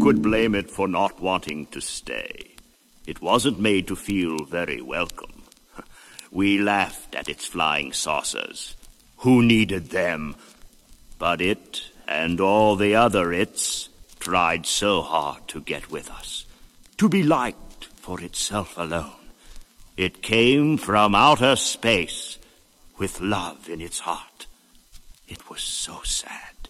could blame it for not wanting to stay. It wasn't made to feel very welcome. We laughed at its flying saucers. Who needed them? But it, and all the other its, tried so hard to get with us, to be liked for itself alone. It came from outer space with love in its heart. It was so sad.